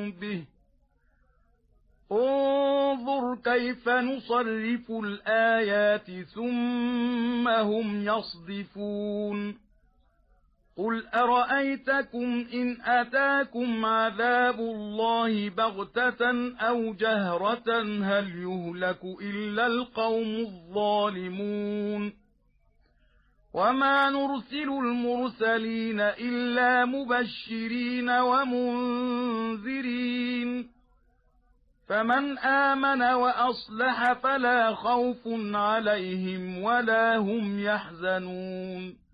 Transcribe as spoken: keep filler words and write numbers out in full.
به انظر كيف نصرف الآيات ثم هم يصدفون قل أرأيتكم إن أتاكم عذاب الله بغتة أو جهرة هل يهلك إلا القوم الظالمون وما نرسل المرسلين إلا مبشرين ومنذرين فمن آمن وأصلح فلا خوف عليهم ولا هم يحزنون